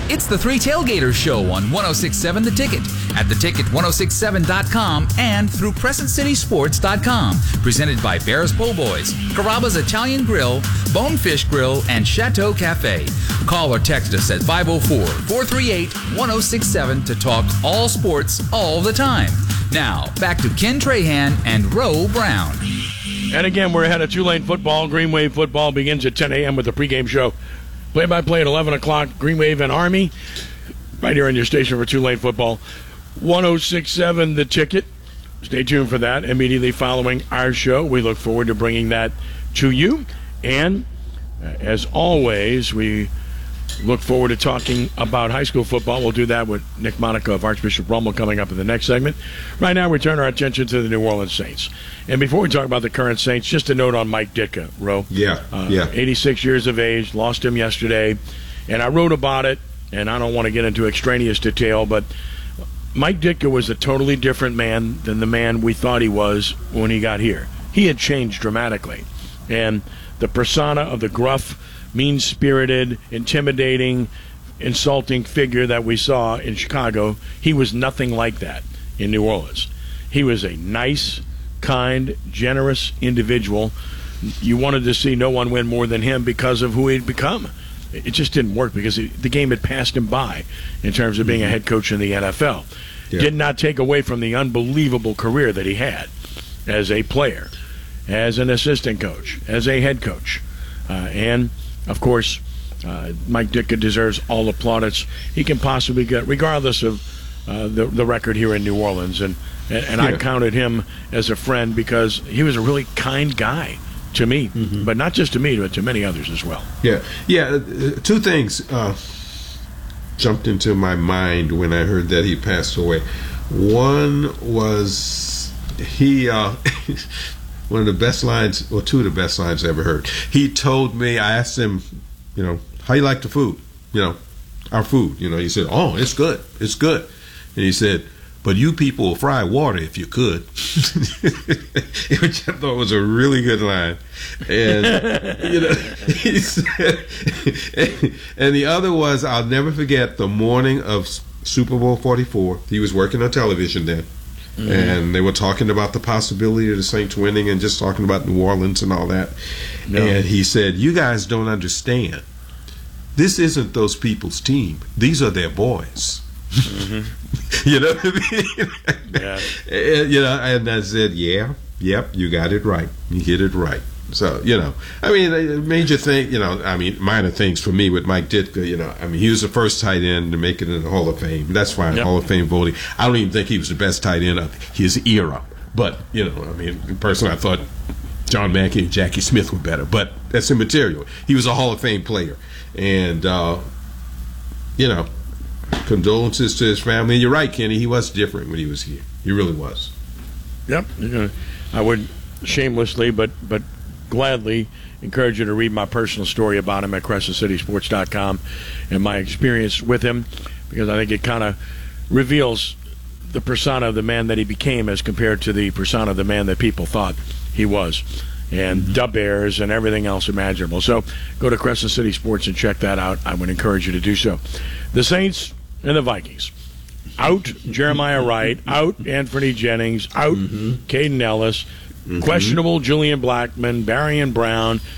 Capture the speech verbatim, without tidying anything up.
It's the Three Tailgaters Show on one oh six point seven The Ticket, at the ticket ten sixty-seven dot com, and through crescent city sports dot com. Presented by Bears Po' Boys, Carrabba's Italian Grill, Bonefish Grill, and Chateau Cafe. Call or text us at five oh four, four three eight, one oh six seven to talk all sports all the time. Now, back to Ken Trahan and Roe Brown. And again, we're ahead of Tulane football. Green Wave football begins at ten a.m. with the pregame show. Play-by-play at eleven o'clock, Green Wave and Army. Right here on your station for Tulane football. one oh six point seven The Ticket. Stay tuned for that. Immediately following our show, we look forward to bringing that to you. And uh, as always, we look forward to talking about high school football. We'll do that with Nick Monica of Archbishop Rummel coming up in the next segment. Right now, we turn our attention to the New Orleans Saints. And before we talk about the current Saints, just a note on Mike Ditka, Ro. Yeah, uh, yeah. eighty-six years of age, lost him yesterday. And I wrote about it, and I don't want to get into extraneous detail, but Mike Ditka was a totally different man than the man we thought he was when he got here. He had changed dramatically. And the persona of the gruff, mean-spirited, intimidating, insulting figure that we saw in Chicago, he was nothing like that in New Orleans. He was a nice, kind, generous individual. You wanted to see no one win more than him because of who he'd become. It just didn't work because it, the game had passed him by in terms of being a head coach in the N F L. Yeah. Did not take away from the unbelievable career that he had as a player, as an assistant coach, as a head coach. Uh, and, of course, uh, Mike Ditka deserves all the plaudits he can possibly get, regardless of uh, the, the record here in New Orleans. And, and, and yeah. I counted him as a friend because he was a really kind guy to me, mm-hmm. but not just to me, but to many others as well. Yeah, yeah. Uh, two things uh, jumped into my mind when I heard that he passed away. One was he, uh, one of the best lines, or two of the best lines I ever heard. He told me, I asked him, you know, how you like the food? You know, our food. You know, he said, oh, it's good, it's good. And he said, but you people will fry water if you could. Which I thought was a really good line. And, you know, he said, and the other was, I'll never forget the morning of Super Bowl forty-four. He was working on television then. Mm-hmm. And they were talking about the possibility of the Saints winning and just talking about New Orleans and all that. No. And he said, you guys don't understand. This isn't those people's team. These are their boys. Mm-hmm. You know what I mean? Yeah. And, you know, and I said, yeah, yep, you got it right. You hit it right. So, you know, I mean, a major thing, you know, I mean, minor things for me with Mike Ditka, you know, I mean, he was the first tight end to make it in the Hall of Fame. That's fine, yep. Hall of Fame voting. I don't even think he was the best tight end of his era. But, you know, I mean, personally, I thought John Mackey and Jackie Smith were better. But that's immaterial. He was a Hall of Fame player. And, uh, you know, condolences to his family. And you're right, Kenny. He was different when he was here. He really was. Yep. I would shamelessly, but but gladly encourage you to read my personal story about him at crescent city sports dot com and my experience with him, because I think it kind of reveals the persona of the man that he became as compared to the persona of the man that people thought he was. And mm-hmm. dub bears and everything else imaginable. So go to Crescent City Sports and check that out. I would encourage you to do so. The Saints and the Vikings. Out Jeremiah Wright. Out Anthony Jennings. Out mm-hmm. Caden Ellis. Mm-hmm. Questionable Julian Blackman. Barry and Brown.